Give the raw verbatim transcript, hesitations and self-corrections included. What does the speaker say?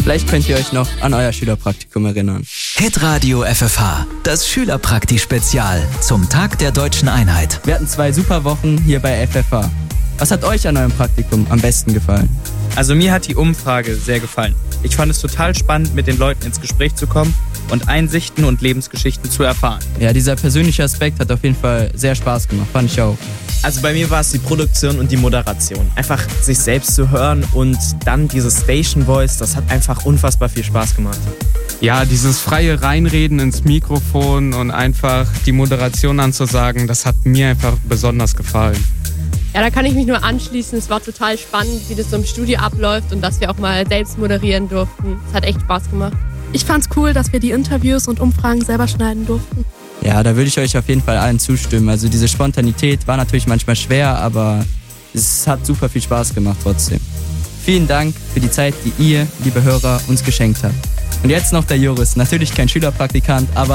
Vielleicht könnt ihr euch noch an euer Schülerpraktikum erinnern. Hitradio F F H, das Schülerprakti-Spezial zum Tag der Deutschen Einheit. Wir hatten zwei super Wochen hier bei F F H. Was hat euch an eurem Praktikum am besten gefallen? Also mir hat die Umfrage sehr gefallen. Ich fand es total spannend, mit den Leuten ins Gespräch zu kommen und Einsichten und Lebensgeschichten zu erfahren. Ja, dieser persönliche Aspekt hat auf jeden Fall sehr Spaß gemacht, fand ich auch. Also bei mir war es die Produktion und die Moderation. Einfach sich selbst zu hören und dann dieses Station Voice, das hat einfach unfassbar viel Spaß gemacht. Ja, dieses freie Reinreden ins Mikrofon und einfach die Moderation anzusagen, das hat mir einfach besonders gefallen. Ja, da kann ich mich nur anschließen. Es war total spannend, wie das so im Studio abläuft und dass wir auch mal selbst moderieren durften. Es hat echt Spaß gemacht. Ich fand's cool, dass wir die Interviews und Umfragen selber schneiden durften. Ja, da würde ich euch auf jeden Fall allen zustimmen. Also diese Spontanität war natürlich manchmal schwer, aber es hat super viel Spaß gemacht trotzdem. Vielen Dank für die Zeit, die ihr, liebe Hörer, uns geschenkt habt. Und jetzt noch der Joris. Natürlich kein Schülerpraktikant, aber